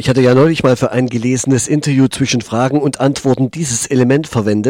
Ich hatte ja neulich mal für ein gelesenes Interview zwischen Fragen und Antworten dieses Element verwendet,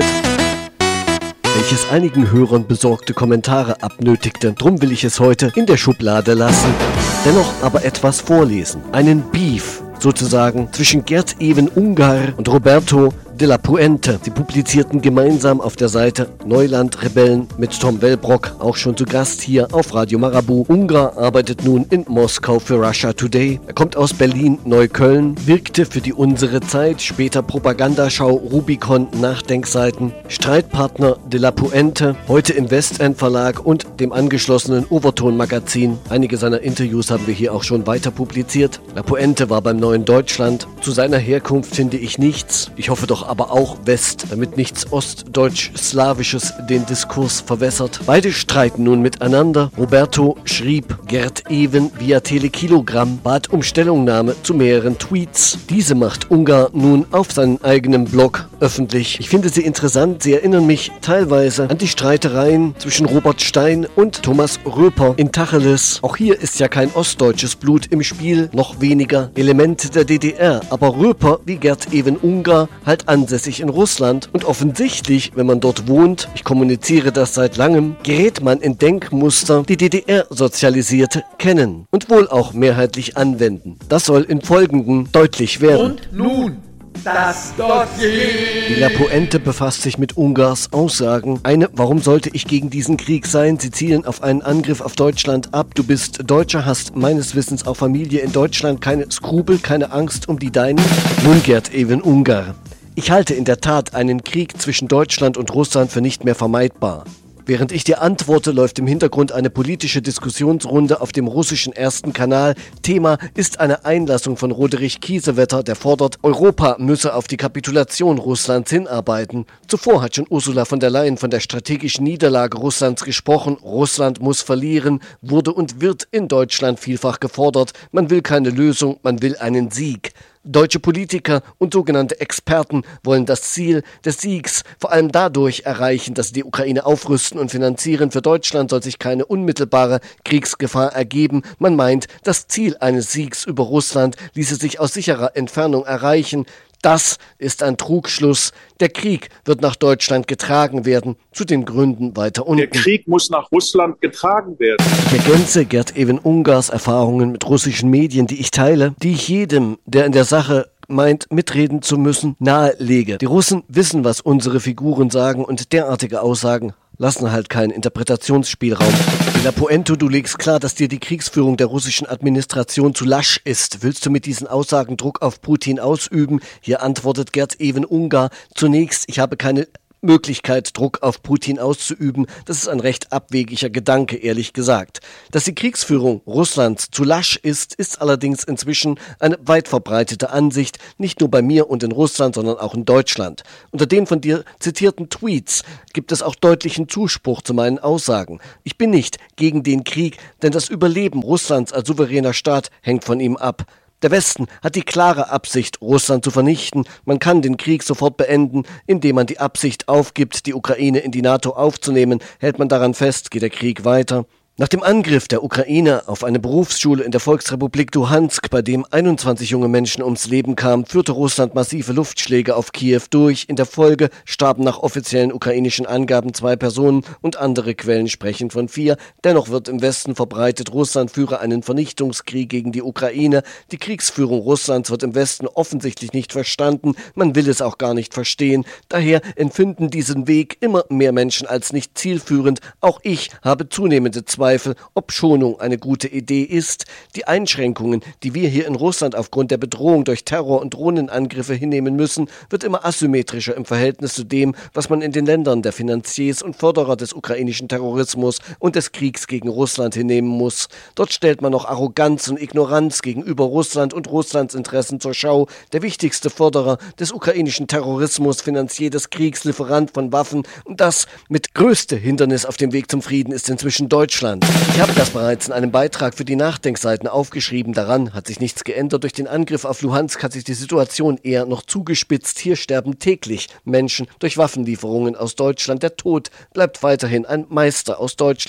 welches einigen Hörern besorgte Kommentare abnötigte. Drum will ich es heute in der Schublade lassen. Dennoch aber etwas vorlesen. Einen Beef sozusagen zwischen Gerd Even Ungar und Roberto de la Puente. Sie publizierten gemeinsam auf der Seite Neuland Rebellen mit Tom Wellbrock, auch schon zu Gast hier auf Radio Marabu. Ungar arbeitet nun in Moskau für Russia Today. Er kommt aus Berlin-Neukölln, wirkte für die Unsere Zeit, später Propagandaschau Rubicon Nachdenkseiten, Streitpartner de la Puente, heute im Westend Verlag und dem angeschlossenen Overton Magazin. Einige seiner Interviews haben wir hier auch schon weiter publiziert. La Puente war beim Neuen Deutschland. Zu seiner Herkunft finde ich nichts. Ich hoffe doch aber auch West, damit nichts Ostdeutsch-Slawisches den Diskurs verwässert. Beide streiten nun miteinander. Roberto schrieb Gerd Even via Telekilogramm, bat um Stellungnahme zu mehreren Tweets. Diese macht Ungar nun auf seinem eigenen Blog öffentlich. Ich finde sie interessant. Sie erinnern mich teilweise an die Streitereien zwischen Robert Stein und Thomas Röper in Tacheles. Auch hier ist ja kein ostdeutsches Blut im Spiel, noch weniger Elemente der DDR. Aber Röper, wie Gerd Even Ungar, halt ansässig in Russland und offensichtlich, wenn man dort wohnt, ich kommuniziere das seit langem, gerät man in Denkmuster, die DDR-Sozialisierte kennen und wohl auch mehrheitlich anwenden. Das soll im Folgenden deutlich werden. Und nun das Dossier. Die La Puente befasst sich mit Ungars Aussagen. Eine, warum sollte ich gegen diesen Krieg sein? Sie zielen auf einen Angriff auf Deutschland ab. Du bist Deutscher, hast meines Wissens auch Familie in Deutschland. Keine Skrupel, keine Angst um die deinen. Nun Gerd Even Ungar. Ich halte in der Tat einen Krieg zwischen Deutschland und Russland für nicht mehr vermeidbar. Während ich dir antworte, läuft im Hintergrund eine politische Diskussionsrunde auf dem russischen ersten Kanal. Thema ist eine Einlassung von Roderich Kiesewetter, der fordert, Europa müsse auf die Kapitulation Russlands hinarbeiten. Zuvor hat schon Ursula von der Leyen von der strategischen Niederlage Russlands gesprochen. Russland muss verlieren, wurde und wird in Deutschland vielfach gefordert. Man will keine Lösung, man will einen Sieg. Deutsche Politiker und sogenannte Experten wollen das Ziel des Siegs vor allem dadurch erreichen, dass sie die Ukraine aufrüsten und finanzieren. Für Deutschland soll sich keine unmittelbare Kriegsgefahr ergeben. Man meint, das Ziel eines Siegs über Russland ließe sich aus sicherer Entfernung erreichen. Das ist ein Trugschluss. Der Krieg wird nach Deutschland getragen werden. Zu den Gründen weiter unten. Der Krieg muss nach Russland getragen werden. Ich ergänze Gerd Even Ungars Erfahrungen mit russischen Medien, die ich teile, die ich jedem, der in der Sache meint, mitreden zu müssen, nahelege. Die Russen wissen, was unsere Figuren sagen und derartige Aussagen lassen halt keinen Interpretationsspielraum. De la Puente, du legst klar, dass dir die Kriegsführung der russischen Administration zu lasch ist. Willst du mit diesen Aussagen Druck auf Putin ausüben? Hier antwortet Gerd Even Ungar. Zunächst, ich habe keine Möglichkeit, Druck auf Putin auszuüben. Das ist ein recht abwegiger Gedanke, ehrlich gesagt. Dass die Kriegsführung Russlands zu lasch ist, ist allerdings inzwischen eine weit verbreitete Ansicht, nicht nur bei mir und in Russland, sondern auch in Deutschland. Unter den von dir zitierten Tweets gibt es auch deutlichen Zuspruch zu meinen Aussagen. Ich bin nicht gegen den Krieg, denn das Überleben Russlands als souveräner Staat hängt von ihm ab. Der Westen hat die klare Absicht, Russland zu vernichten. Man kann den Krieg sofort beenden, indem man die Absicht aufgibt, die Ukraine in die NATO aufzunehmen. Hält man daran fest, geht der Krieg weiter. Nach dem Angriff der Ukraine auf eine Berufsschule in der Volksrepublik Luhansk, bei dem 21 junge Menschen ums Leben kamen, führte Russland massive Luftschläge auf Kiew durch. In der Folge starben nach offiziellen ukrainischen Angaben 2 Personen und andere Quellen sprechen von 4. Dennoch wird im Westen verbreitet, Russland führe einen Vernichtungskrieg gegen die Ukraine. Die Kriegsführung Russlands wird im Westen offensichtlich nicht verstanden. Man will es auch gar nicht verstehen. Daher empfinden diesen Weg immer mehr Menschen als nicht zielführend. Auch ich habe zunehmende Zweifel, ob Schonung eine gute Idee ist. Die Einschränkungen, die wir hier in Russland aufgrund der Bedrohung durch Terror- und Drohnenangriffe hinnehmen müssen, wird immer asymmetrischer im Verhältnis zu dem, was man in den Ländern der Finanziers und Förderer des ukrainischen Terrorismus und des Kriegs gegen Russland hinnehmen muss. Dort stellt man noch Arroganz und Ignoranz gegenüber Russland und Russlands Interessen zur Schau. Der wichtigste Förderer des ukrainischen Terrorismus, Finanzier des Kriegs, Lieferant von Waffen und das mit größte Hindernis auf dem Weg zum Frieden ist inzwischen Deutschland. Ich habe das bereits in einem Beitrag für die Nachdenkseiten aufgeschrieben. Daran hat sich nichts geändert. Durch den Angriff auf Luhansk hat sich die Situation eher noch zugespitzt. Hier sterben täglich Menschen durch Waffenlieferungen aus Deutschland. Der Tod bleibt weiterhin ein Meister aus Deutschland.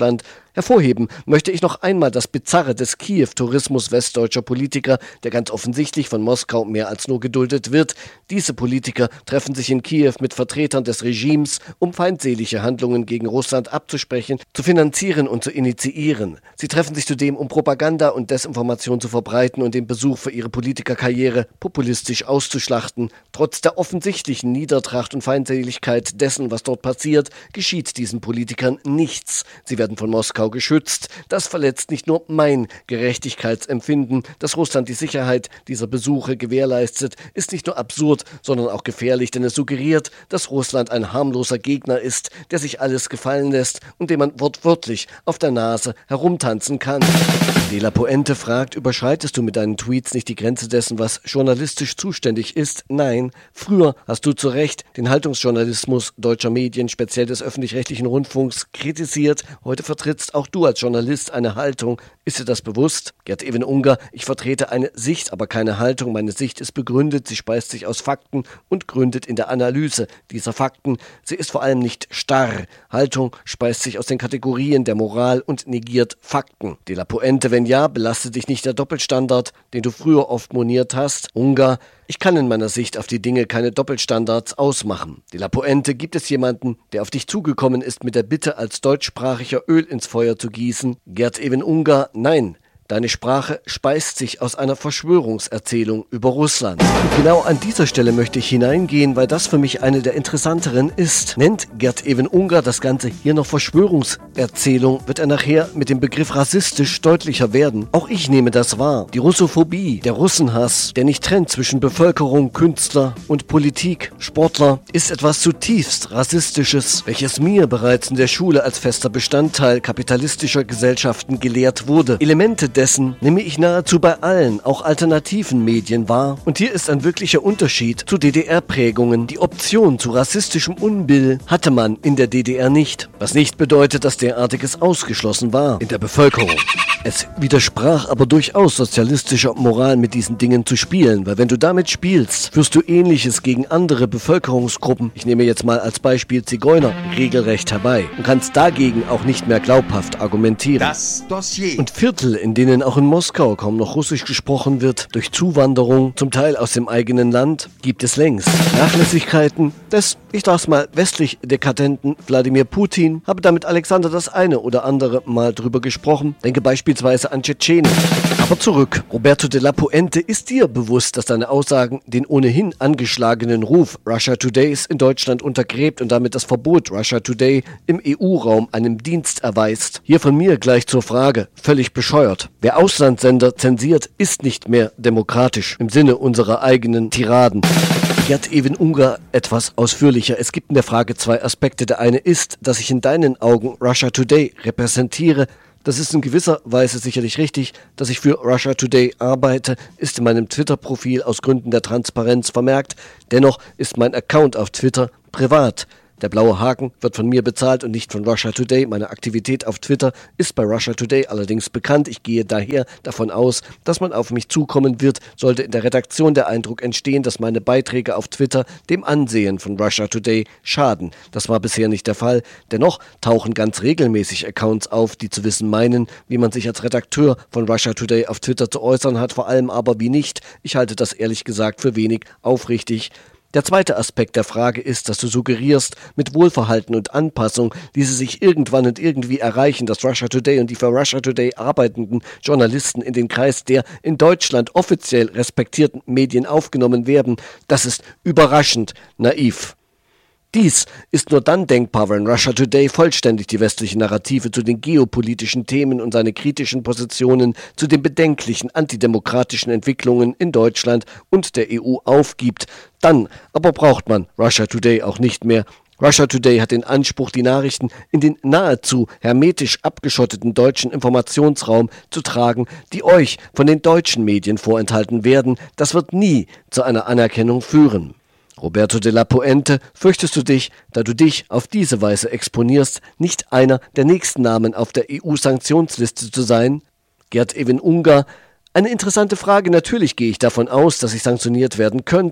Hervorheben möchte ich noch einmal das Bizarre des Kiew-Tourismus westdeutscher Politiker, der ganz offensichtlich von Moskau mehr als nur geduldet wird. Diese Politiker treffen sich in Kiew mit Vertretern des Regimes, um feindselige Handlungen gegen Russland abzusprechen, zu finanzieren und zu initiieren. Sie treffen sich zudem, um Propaganda und Desinformation zu verbreiten und den Besuch für ihre Politikerkarriere populistisch auszuschlachten. Trotz der offensichtlichen Niedertracht und Feindseligkeit dessen, was dort passiert, geschieht diesen Politikern nichts. Sie werden von Moskau geschützt. Das verletzt nicht nur mein Gerechtigkeitsempfinden. Dass Russland die Sicherheit dieser Besuche gewährleistet, ist nicht nur absurd, sondern auch gefährlich, denn es suggeriert, dass Russland ein harmloser Gegner ist, der sich alles gefallen lässt und dem man wortwörtlich auf der Nase herumtanzen kann. De La Puente fragt, überschreitest du mit deinen Tweets nicht die Grenze dessen, was journalistisch zuständig ist? Nein. Früher hast du zu Recht den Haltungsjournalismus deutscher Medien, speziell des öffentlich-rechtlichen Rundfunks, kritisiert. Heute vertrittst auch du als Journalist eine Haltung. Ist dir das bewusst? Gerd Ewen-Unger, ich vertrete eine Sicht, aber keine Haltung. Meine Sicht ist begründet, sie speist sich aus Fakten und gründet in der Analyse dieser Fakten. Sie ist vor allem nicht starr. Haltung speist sich aus den Kategorien der Moral und negiert Fakten. De La Puente, wenn ja, belastet dich nicht der Doppelstandard, den du früher oft moniert hast. Unger, ich kann in meiner Sicht auf die Dinge keine Doppelstandards ausmachen. De La Puente, gibt es jemanden, der auf dich zugekommen ist mit der Bitte, als deutschsprachiger Öl ins Feuer zu gießen? Gerd Ewen-Unger, nein. Deine Sprache speist sich aus einer Verschwörungserzählung über Russland. Und genau an dieser Stelle möchte ich hineingehen, weil das für mich eine der interessanteren ist. Nennt Gerd Ewen-Unger das Ganze hier noch Verschwörungserzählung, wird er nachher mit dem Begriff rassistisch deutlicher werden. Auch ich nehme das wahr. Die Russophobie, der Russenhass, der nicht trennt zwischen Bevölkerung, Künstler und Politik, Sportler, ist etwas zutiefst Rassistisches, welches mir bereits in der Schule als fester Bestandteil kapitalistischer Gesellschaften gelehrt wurde. Elemente dessen nehme ich nahezu bei allen, auch alternativen Medien wahr. Und hier ist ein wirklicher Unterschied zu DDR-Prägungen. Die Option zu rassistischem Unbill hatte man in der DDR nicht. Was nicht bedeutet, dass derartiges ausgeschlossen war in der Bevölkerung. Es widersprach aber durchaus sozialistischer Moral, mit diesen Dingen zu spielen, weil wenn du damit spielst, führst du Ähnliches gegen andere Bevölkerungsgruppen, ich nehme jetzt mal als Beispiel Zigeuner, regelrecht herbei und kannst dagegen auch nicht mehr glaubhaft argumentieren. Das Dossier. Und Viertel, in denen auch in Moskau kaum noch Russisch gesprochen wird, durch Zuwanderung, zum Teil aus dem eigenen Land, gibt es längst. Nachlässigkeiten des, ich sag's mal, westlich dekadenten Wladimir Putin, habe damit Alexander das eine oder andere Mal drüber gesprochen, denke beispielsweise an Tschetschenen. Aber zurück. Roberto de la Puente, ist dir bewusst, dass deine Aussagen den ohnehin angeschlagenen Ruf Russia Todays in Deutschland untergräbt und damit das Verbot Russia Today im EU-Raum einem Dienst erweist? Hier von mir gleich zur Frage, völlig bescheuert. Wer Auslandssender zensiert, ist nicht mehr demokratisch im Sinne unserer eigenen Tiraden. Gerd Ewen-Unger etwas ausführlicher. Es gibt in der Frage zwei Aspekte. Der eine ist, dass ich in deinen Augen Russia Today repräsentiere. Das ist in gewisser Weise sicherlich richtig. Dass ich für Russia Today arbeite, ist in meinem Twitter-Profil aus Gründen der Transparenz vermerkt. Dennoch ist mein Account auf Twitter privat. Der blaue Haken wird von mir bezahlt und nicht von Russia Today. Meine Aktivität auf Twitter ist bei Russia Today allerdings bekannt. Ich gehe daher davon aus, dass man auf mich zukommen wird, sollte in der Redaktion der Eindruck entstehen, dass meine Beiträge auf Twitter dem Ansehen von Russia Today schaden. Das war bisher nicht der Fall. Dennoch tauchen ganz regelmäßig Accounts auf, die zu wissen meinen, wie man sich als Redakteur von Russia Today auf Twitter zu äußern hat, vor allem aber wie nicht. Ich halte das ehrlich gesagt für wenig aufrichtig. Der zweite Aspekt der Frage ist, dass du suggerierst, mit Wohlverhalten und Anpassung ließe sich irgendwann und irgendwie erreichen, dass Russia Today und die für Russia Today arbeitenden Journalisten in den Kreis der in Deutschland offiziell respektierten Medien aufgenommen werden. Das ist überraschend naiv. Dies ist nur dann denkbar, wenn Russia Today vollständig die westliche Narrative zu den geopolitischen Themen und seine kritischen Positionen zu den bedenklichen antidemokratischen Entwicklungen in Deutschland und der EU aufgibt. Dann aber braucht man Russia Today auch nicht mehr. Russia Today hat den Anspruch, die Nachrichten in den nahezu hermetisch abgeschotteten deutschen Informationsraum zu tragen, die euch von den deutschen Medien vorenthalten werden. Das wird nie zu einer Anerkennung führen. Roberto de la Puente, fürchtest du dich, da du dich auf diese Weise exponierst, nicht einer der nächsten Namen auf der EU-Sanktionsliste zu sein? Gerd Ewen-Unger, eine interessante Frage. Natürlich gehe ich davon aus, dass ich sanktioniert werden könnte.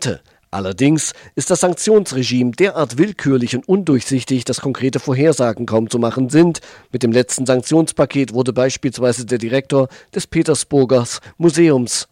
Allerdings ist das Sanktionsregime derart willkürlich und undurchsichtig, dass konkrete Vorhersagen kaum zu machen sind. Mit dem letzten Sanktionspaket wurde beispielsweise der Direktor des Petersburger Museums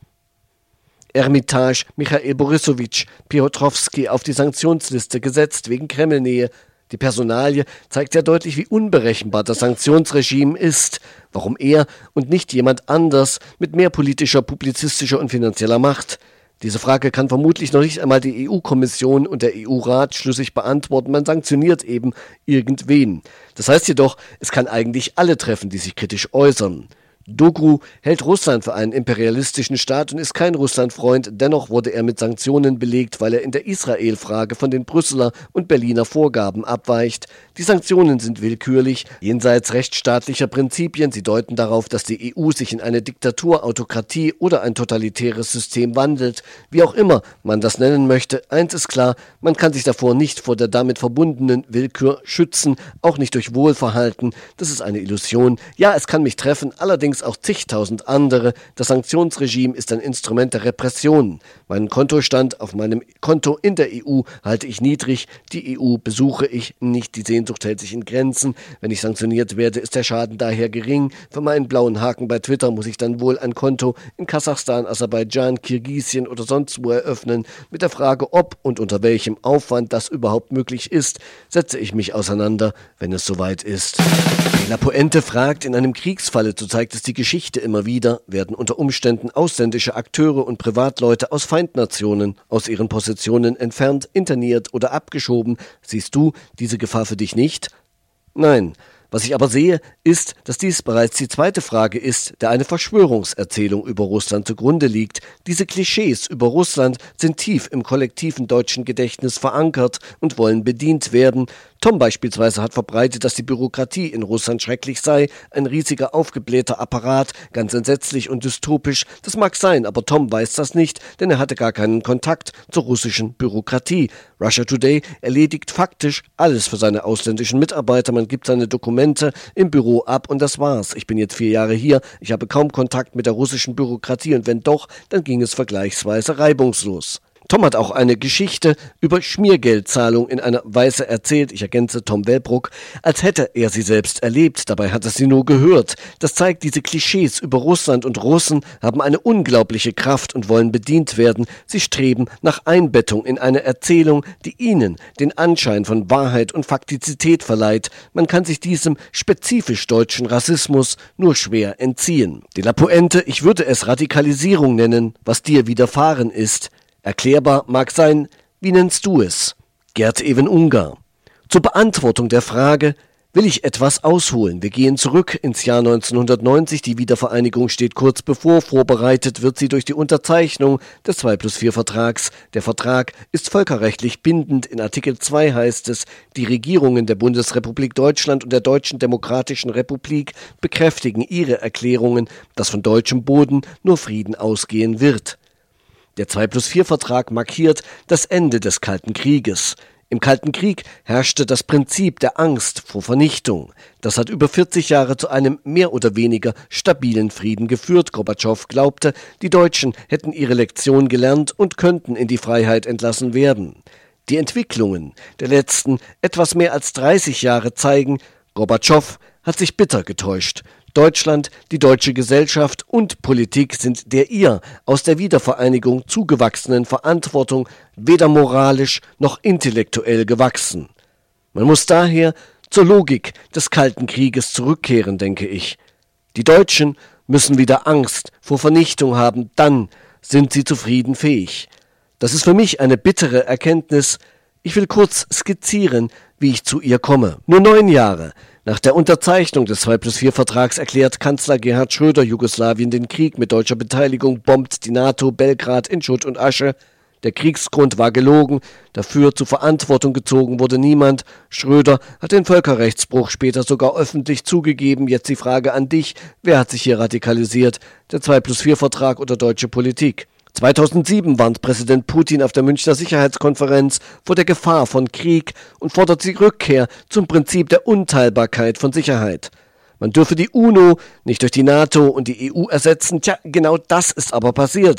Ermitage Michail Borisowitsch Piotrowski auf die Sanktionsliste gesetzt wegen Kremlnähe. Die Personalie zeigt ja deutlich, wie unberechenbar das Sanktionsregime ist, warum er und nicht jemand anders mit mehr politischer, publizistischer und finanzieller Macht. Diese Frage kann vermutlich noch nicht einmal die EU-Kommission und der EU-Rat schlüssig beantworten. Man sanktioniert eben irgendwen. Das heißt jedoch, es kann eigentlich alle treffen, die sich kritisch äußern. Dogru hält Russland für einen imperialistischen Staat und ist kein Russlandfreund. Dennoch wurde er mit Sanktionen belegt, weil er in der Israel-Frage von den Brüsseler und Berliner Vorgaben abweicht. Die Sanktionen sind willkürlich, jenseits rechtsstaatlicher Prinzipien. Sie deuten darauf, dass die EU sich in eine Diktatur, Autokratie oder ein totalitäres System wandelt. Wie auch immer man das nennen möchte, eins ist klar, man kann sich davor nicht vor der damit verbundenen Willkür schützen, auch nicht durch Wohlverhalten. Das ist eine Illusion. Ja, es kann mich treffen, allerdings auch zigtausend andere. Das Sanktionsregime ist ein Instrument der Repression. Meinen Kontostand auf meinem Konto in der EU halte ich niedrig. Die EU besuche ich nicht. Die Sehnsucht hält sich in Grenzen. Wenn ich sanktioniert werde, ist der Schaden daher gering. Für meinen blauen Haken bei Twitter muss ich dann wohl ein Konto in Kasachstan, Aserbaidschan, Kirgisien oder sonst wo eröffnen. Mit der Frage, ob und unter welchem Aufwand das überhaupt möglich ist, setze ich mich auseinander, wenn es soweit ist. La Pointe fragt, in einem Kriegsfalle, so zeigt es die Geschichte immer wieder, werden unter Umständen ausländische Akteure und Privatleute aus Feindnationen aus ihren Positionen entfernt, interniert oder abgeschoben. Siehst du diese Gefahr für dich nicht? Nein. Was ich aber sehe, ist, dass dies bereits die zweite Frage ist, der eine Verschwörungserzählung über Russland zugrunde liegt. Diese Klischees über Russland sind tief im kollektiven deutschen Gedächtnis verankert und wollen bedient werden. Tom beispielsweise hat verbreitet, dass die Bürokratie in Russland schrecklich sei, ein riesiger aufgeblähter Apparat, ganz entsetzlich und dystopisch. Das mag sein, aber Tom weiß das nicht, denn er hatte gar keinen Kontakt zur russischen Bürokratie. Russia Today erledigt faktisch alles für seine ausländischen Mitarbeiter. Man gibt seine Dokumente im Büro ab und das war's. Ich bin jetzt 4 Jahre hier, ich habe kaum Kontakt mit der russischen Bürokratie und wenn doch, dann ging es vergleichsweise reibungslos. Tom hat auch eine Geschichte über Schmiergeldzahlung in einer Weise erzählt, ich ergänze Tom Wellbrook, als hätte er sie selbst erlebt, dabei hat er sie nur gehört. Das zeigt, diese Klischees über Russland und Russen haben eine unglaubliche Kraft und wollen bedient werden. Sie streben nach Einbettung in eine Erzählung, die ihnen den Anschein von Wahrheit und Faktizität verleiht. Man kann sich diesem spezifisch deutschen Rassismus nur schwer entziehen. De La Pointe, ich würde es Radikalisierung nennen, was dir widerfahren ist. Erklärbar mag sein, wie nennst du es? Gerd Even Ungar. Zur Beantwortung der Frage will ich etwas ausholen. Wir gehen zurück ins Jahr 1990, die Wiedervereinigung steht kurz bevor, vorbereitet wird sie durch die Unterzeichnung des 2+4-Vertrags. Der Vertrag ist völkerrechtlich bindend. In Artikel 2 heißt es, die Regierungen der Bundesrepublik Deutschland und der Deutschen Demokratischen Republik bekräftigen ihre Erklärungen, dass von deutschem Boden nur Frieden ausgehen wird. Der 2+4-Vertrag markiert das Ende des Kalten Krieges. Im Kalten Krieg herrschte das Prinzip der Angst vor Vernichtung. Das hat über 40 Jahre zu einem mehr oder weniger stabilen Frieden geführt. Gorbatschow glaubte, die Deutschen hätten ihre Lektion gelernt und könnten in die Freiheit entlassen werden. Die Entwicklungen der letzten etwas mehr als 30 Jahre zeigen, Gorbatschow hat sich bitter getäuscht. Deutschland, die deutsche Gesellschaft und Politik sind der ihr aus der Wiedervereinigung zugewachsenen Verantwortung weder moralisch noch intellektuell gewachsen. Man muss daher zur Logik des Kalten Krieges zurückkehren, denke ich. Die Deutschen müssen wieder Angst vor Vernichtung haben, dann sind sie zu Frieden fähig. Das ist für mich eine bittere Erkenntnis. Ich will kurz skizzieren, wie ich zu ihr komme. Nur 9 Jahre nach der Unterzeichnung des 2+4-Vertrags erklärt Kanzler Gerhard Schröder Jugoslawien den Krieg. Mit deutscher Beteiligung bombt die NATO Belgrad in Schutt und Asche. Der Kriegsgrund war gelogen, dafür zur Verantwortung gezogen wurde niemand. Schröder hat den Völkerrechtsbruch später sogar öffentlich zugegeben. Jetzt die Frage an dich, wer hat sich hier radikalisiert? Der 2+4-Vertrag oder deutsche Politik? 2007 warnt Präsident Putin auf der Münchner Sicherheitskonferenz vor der Gefahr von Krieg und fordert die Rückkehr zum Prinzip der Unteilbarkeit von Sicherheit. Man dürfe die UNO nicht durch die NATO und die EU ersetzen. Tja, genau das ist aber passiert.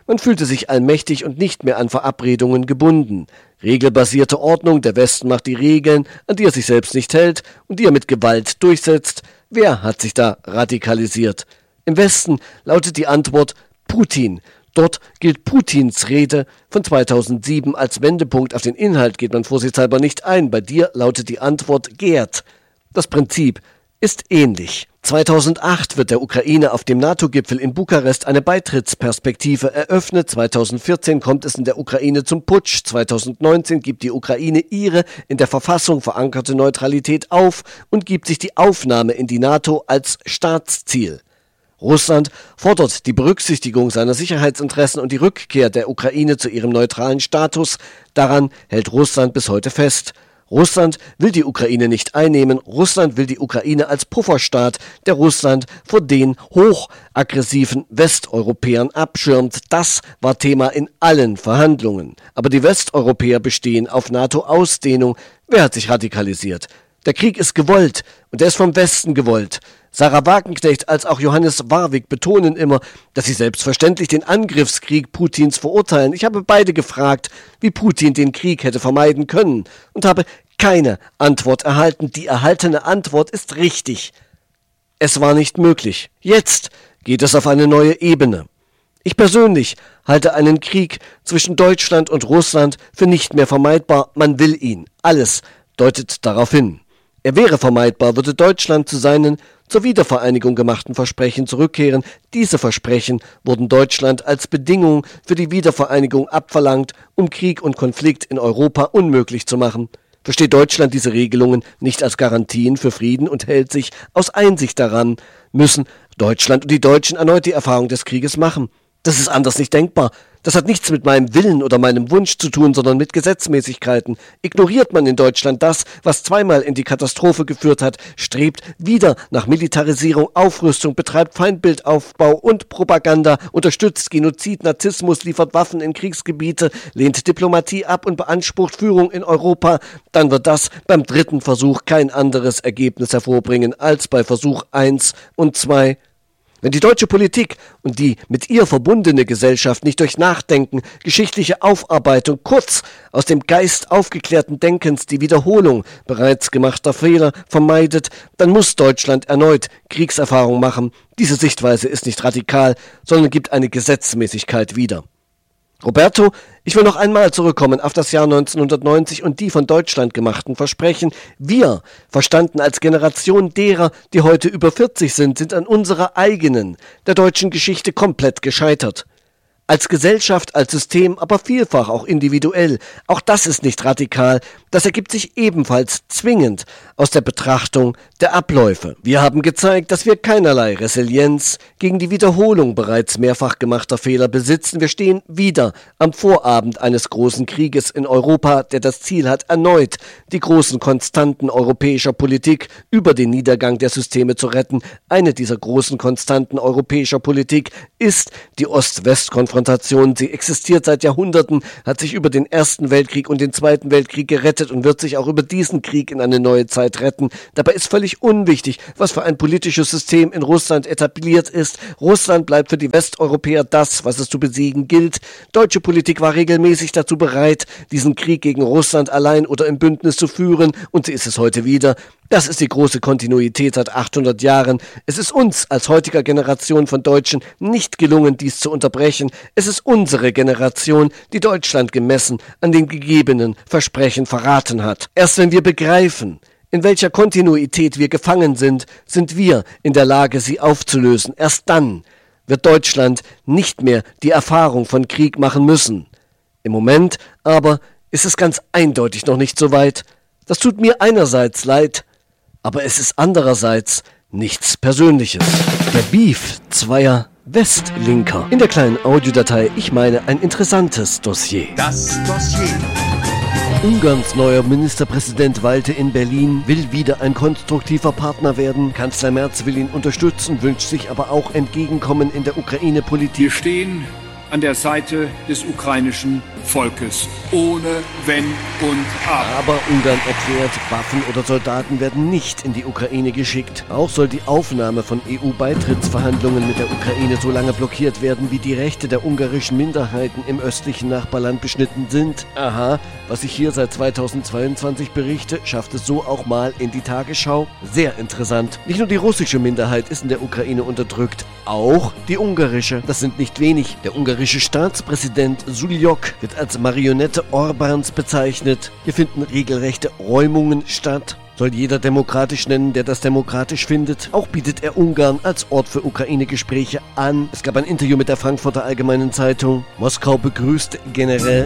Man fühlte sich allmächtig und nicht mehr an Verabredungen gebunden. Regelbasierte Ordnung, der Westen macht die Regeln, an die er sich selbst nicht hält und die er mit Gewalt durchsetzt. Wer hat sich da radikalisiert? Im Westen lautet die Antwort Putin. Dort gilt Putins Rede von 2007 als Wendepunkt. Auf den Inhalt geht man vorsichtshalber nicht ein. Bei dir lautet die Antwort Gerd. Das Prinzip ist ähnlich. 2008 wird der Ukraine auf dem NATO-Gipfel in Bukarest eine Beitrittsperspektive eröffnet. 2014 kommt es in der Ukraine zum Putsch. 2019 gibt die Ukraine ihre in der Verfassung verankerte Neutralität auf und gibt sich die Aufnahme in die NATO als Staatsziel. Russland fordert die Berücksichtigung seiner Sicherheitsinteressen und die Rückkehr der Ukraine zu ihrem neutralen Status. Daran hält Russland bis heute fest. Russland will die Ukraine nicht einnehmen. Russland will die Ukraine als Pufferstaat, der Russland vor den hochaggressiven Westeuropäern abschirmt. Das war Thema in allen Verhandlungen. Aber die Westeuropäer bestehen auf NATO-Ausdehnung. Wer hat sich radikalisiert? Der Krieg ist gewollt und er ist vom Westen gewollt. Sarah Wagenknecht als auch Johannes Warwick betonen immer, dass sie selbstverständlich den Angriffskrieg Putins verurteilen. Ich habe beide gefragt, wie Putin den Krieg hätte vermeiden können und habe keine Antwort erhalten. Die erhaltene Antwort ist richtig. Es war nicht möglich. Jetzt geht es auf eine neue Ebene. Ich persönlich halte einen Krieg zwischen Deutschland und Russland für nicht mehr vermeidbar. Man will ihn. Alles deutet darauf hin. Er wäre vermeidbar, würde Deutschland zu seinen zur Wiedervereinigung gemachten Versprechen zurückkehren. Diese Versprechen wurden Deutschland als Bedingung für die Wiedervereinigung abverlangt, um Krieg und Konflikt in Europa unmöglich zu machen. Versteht Deutschland diese Regelungen nicht als Garantien für Frieden und hält sich aus Einsicht daran, müssen Deutschland und die Deutschen erneut die Erfahrung des Krieges machen. Das ist anders nicht denkbar. Das hat nichts mit meinem Willen oder meinem Wunsch zu tun, sondern mit Gesetzmäßigkeiten. Ignoriert man in Deutschland das, was zweimal in die Katastrophe geführt hat, strebt wieder nach Militarisierung, Aufrüstung, betreibt Feindbildaufbau und Propaganda, unterstützt Genozid, Narzissmus, liefert Waffen in Kriegsgebiete, lehnt Diplomatie ab und beansprucht Führung in Europa, dann wird das beim dritten Versuch kein anderes Ergebnis hervorbringen als bei Versuch 1 und 2. Wenn die deutsche Politik und die mit ihr verbundene Gesellschaft nicht durch Nachdenken, geschichtliche Aufarbeitung, kurz aus dem Geist aufgeklärten Denkens die Wiederholung bereits gemachter Fehler vermeidet, dann muss Deutschland erneut Kriegserfahrung machen. Diese Sichtweise ist nicht radikal, sondern gibt eine Gesetzmäßigkeit wieder. Roberto, ich will noch einmal zurückkommen auf das Jahr 1990 und die von Deutschland gemachten Versprechen. Wir, verstanden als Generation derer, die heute über 40 sind an unserer eigenen, der deutschen Geschichte komplett gescheitert. Als Gesellschaft, als System, aber vielfach auch individuell. Auch das ist nicht radikal. Das ergibt sich ebenfalls zwingend aus der Betrachtung der Abläufe. Wir haben gezeigt, dass wir keinerlei Resilienz gegen die Wiederholung bereits mehrfach gemachter Fehler besitzen. Wir stehen wieder am Vorabend eines großen Krieges in Europa, der das Ziel hat, erneut die großen Konstanten europäischer Politik über den Niedergang der Systeme zu retten. Eine dieser großen Konstanten europäischer Politik ist die Ost-West-Konfrontation. Sie existiert seit Jahrhunderten, hat sich über den Ersten Weltkrieg und den Zweiten Weltkrieg gerettet und wird sich auch über diesen Krieg in eine neue Zeit retten. Dabei ist völlig unwichtig, was für ein politisches System in Russland etabliert ist. Russland bleibt für die Westeuropäer das, was es zu besiegen gilt. Deutsche Politik war regelmäßig dazu bereit, diesen Krieg gegen Russland allein oder im Bündnis zu führen, und sie ist es heute wieder. Das ist die große Kontinuität seit 800 Jahren. Es ist uns als heutiger Generation von Deutschen nicht gelungen, dies zu unterbrechen. Es ist unsere Generation, die Deutschland gemessen an den gegebenen Versprechen verraten hat. Erst wenn wir begreifen, in welcher Kontinuität wir gefangen sind, sind wir in der Lage, sie aufzulösen. Erst dann wird Deutschland nicht mehr die Erfahrung von Krieg machen müssen. Im Moment aber ist es ganz eindeutig noch nicht so weit. Das tut mir einerseits leid, aber es ist andererseits nichts Persönliches. Der Beef zweier Westlinker. In der kleinen Audiodatei, ich meine, ein interessantes Dossier. Das Dossier. Ungarns neuer Ministerpräsident weilte in Berlin, will wieder ein konstruktiver Partner werden. Kanzler Merz will ihn unterstützen, wünscht sich aber auch Entgegenkommen in der Ukraine-Politik. Wir stehen an der Seite des ukrainischen Volkes. Ohne Wenn und Aber. Aber Ungarn erklärt, Waffen oder Soldaten werden nicht in die Ukraine geschickt. Auch soll die Aufnahme von EU-Beitrittsverhandlungen mit der Ukraine so lange blockiert werden, wie die Rechte der ungarischen Minderheiten im östlichen Nachbarland beschnitten sind. Aha, was ich hier seit 2022 berichte, schafft es so auch mal in die Tagesschau. Sehr interessant. Nicht nur die russische Minderheit ist in der Ukraine unterdrückt, auch die ungarische. Das sind nicht wenig. Der ungarische Staatspräsident Suljok wird als Marionette Orbáns bezeichnet. Hier finden regelrechte Räumungen statt. Soll jeder demokratisch nennen, der das demokratisch findet. Auch bietet er Ungarn als Ort für Ukraine-Gespräche an. Es gab ein Interview mit der Frankfurter Allgemeinen Zeitung. Moskau begrüßt generell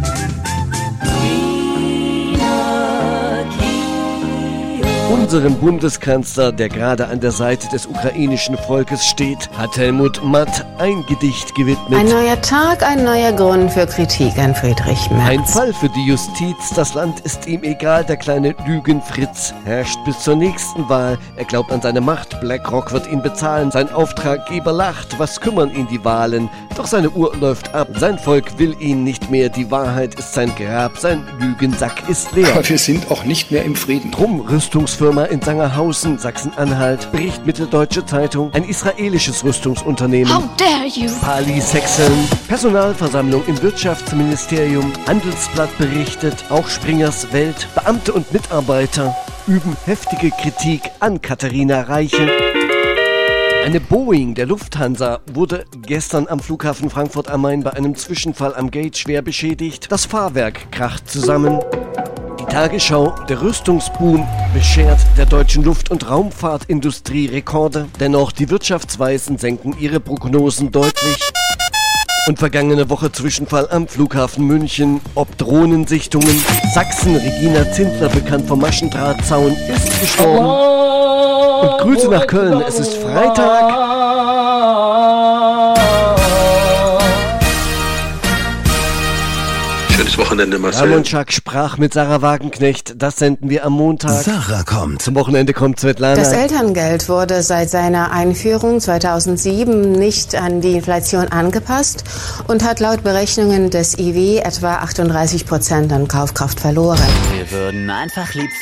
unseren Bundeskanzler, der gerade an der Seite des ukrainischen Volkes steht, hat Helmut Matt ein Gedicht gewidmet. Ein neuer Tag, ein neuer Grund für Kritik an Friedrich Merz. Ein Fall für die Justiz, das Land ist ihm egal, der kleine Lügenfritz herrscht bis zur nächsten Wahl. Er glaubt an seine Macht, BlackRock wird ihn bezahlen, sein Auftraggeber lacht, was kümmern ihn die Wahlen? Doch seine Uhr läuft ab, sein Volk will ihn nicht mehr, die Wahrheit ist sein Grab, sein Lügensack ist leer. Aber wir sind auch nicht mehr im Frieden. Drum Rüstungsfirma in Sangerhausen, Sachsen-Anhalt, bericht Mitteldeutsche Zeitung, ein israelisches Rüstungsunternehmen. How dare you! Pali Sexeln, Personalversammlung im Wirtschaftsministerium, Handelsblatt berichtet, auch Springers Welt, Beamte und Mitarbeiter üben heftige Kritik an Katharina Reiche. Eine Boeing der Lufthansa wurde gestern am Flughafen Frankfurt am Main bei einem Zwischenfall am Gate schwer beschädigt. Das Fahrwerk kracht zusammen. Die Tagesschau, der Rüstungsboom beschert der deutschen Luft- und Raumfahrtindustrie Rekorde. Dennoch, die Wirtschaftsweisen senken ihre Prognosen deutlich. Und vergangene Woche Zwischenfall am Flughafen München, ob Drohnensichtungen. Sachsen, Regina Zindler, bekannt vom Maschendrahtzaun, ist gestorben. Und Grüße nach Köln, es ist Freitag. Schönes Wochenende, Marcel. Ramon Schack sprach mit Sarah Wagenknecht. Das senden wir am Montag. Sarah kommt. Zum Wochenende kommt Svetlana. Das Elterngeld wurde seit seiner Einführung 2007 nicht an die Inflation angepasst und hat laut Berechnungen des IW etwa 38% an Kaufkraft verloren. Wir würden einfach lieb